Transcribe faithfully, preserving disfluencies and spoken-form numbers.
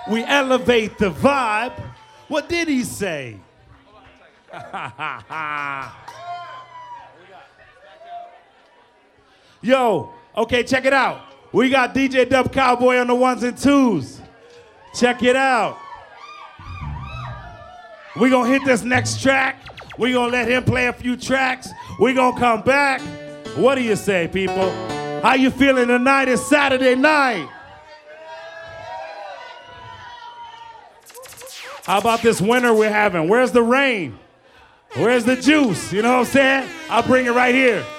We elevate the vibe. What did he say? Yo, okay, check it out. We got D J Dub Cowboy on the ones and twos. Check it out. We gonna hit this next track. We gonna let him play a few tracks. We gonna come back. What do you say, people? How you feeling tonight? It's Saturday night. How about this winter we're having? Where's the rain? Where's the juice? You know what I'm saying? I'll bring it right here.